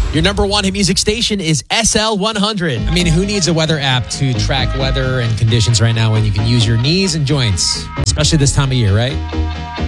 Your number one hit music station is SL100. I mean, who needs a weather app to track weather and conditions right now when you can use your knees and joints, especially this time of year, right?